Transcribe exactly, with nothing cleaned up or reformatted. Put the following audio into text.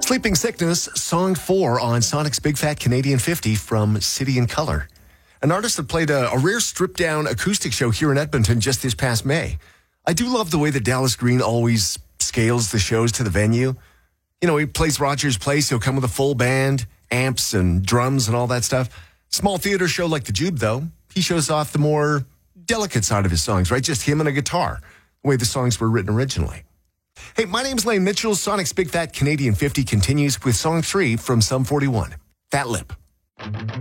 Sleeping Sickness, song four on Sonic's Big Fat Canadian fifty from City and Colour. An artist that played a, a rare stripped-down acoustic show here in Edmonton just this past May. I do love the way that Dallas Green always scales the shows to the venue. You know, he plays Rogers Place. He'll come with a full band, amps and drums and all that stuff. Small theater show like the Jube, though, he shows off the more delicate side of his songs, right? Just him and a guitar, the way the songs were written originally. Hey, my name's Lane Mitchell. Sonic's Big Fat Canadian fifty continues with song three from Sum forty-one, Fat Lip.